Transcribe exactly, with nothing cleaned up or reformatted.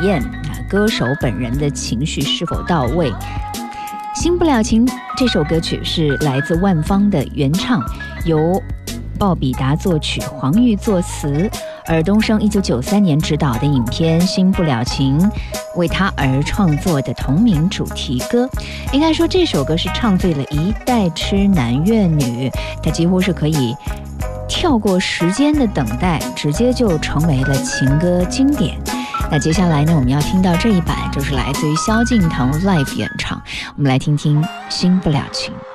验啊歌手本人的情绪是否到位。新不了情这首歌曲是来自万芳的原唱，由鲍比达作曲，黄玉作词，而东升一九九三年执导的影片《新不了情》为他而创作的同名主题歌。应该说这首歌是唱醉了一代痴男怨女，它几乎是可以跳过时间的等待，直接就成为了情歌经典。那接下来呢，我们要听到这一版，就是来自于萧敬腾 live 演唱，我们来听听《新不了情》。